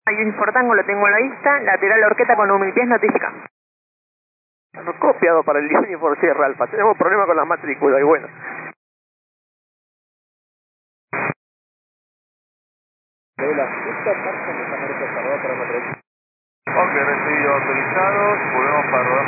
Fortango lo tengo en la vista, lateral Horqueta con 1000 pies, notifica. No copiado para el Uniform Sierra Alfa, tenemos problemas con la matrícula y bueno. Ok, recibido, autorizados, volvemos para rodar.